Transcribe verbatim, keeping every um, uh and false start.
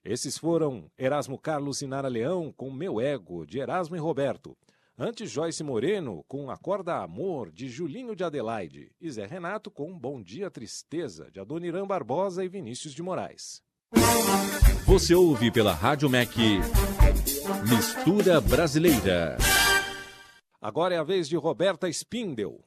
Esses foram Erasmo Carlos e Nara Leão com Meu Ego, de Erasmo e Roberto. Antes, Joyce Moreno com Acorda Amor, de Julinho de Adelaide. E Zé Renato com Bom Dia Tristeza, de Adoniran Barbosa e Vinícius de Moraes. Você ouve pela Rádio M E C Mistura Brasileira. Agora é a vez de Roberta Spindel.